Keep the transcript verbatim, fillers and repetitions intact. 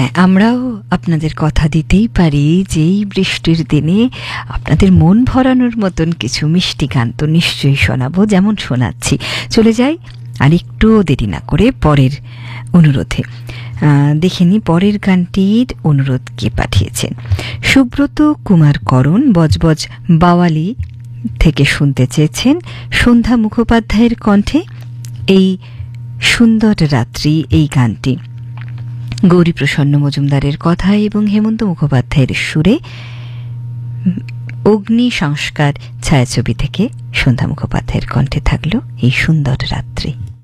হ্যাঁ, আমরাও আপনাদের কথা দিতেই পারি যে এই বৃষ্টির দিনে আপনাদের মন ভরানোর মতন কিছু মিষ্টি গান তো নিশ্চয়ই শোনাবো, যেমন শোনাচ্ছি। চলে যাই আর একটুও দেরি না করে পরের অনুরোধে। দেখিনি পরের গানটির অনুরোধ কে পাঠিয়েছেন। সুব্রত কুমার করণ বজবজ বাওয়ালি থেকে শুনতে চেয়েছেন সন্ধ্যা মুখোপাধ্যায়ের কণ্ঠে এই সুন্দর রাত্রি এই গানটি। গৌরীপ্রসন্ন মজুমদারের কথায় এবং হেমন্ত মুখোপাধ্যায়ের সুরে অগ্নি সংস্কার ছায়াছবি থেকে সন্ধ্যা মুখোপাধ্যায়ের কণ্ঠে থাকলো এই সুন্দর রাত্রি।